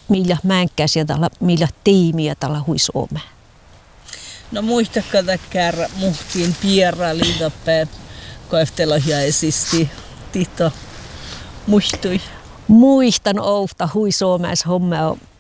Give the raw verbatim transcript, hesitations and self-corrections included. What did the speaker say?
millä määnkäsiä tällä, millä tiimiä tällä hui Suomeen? No muistakaa täkkär muhtiin pierra liitapäät, koeftella esisti tito muistui. Muistan outa hui Suomessa homma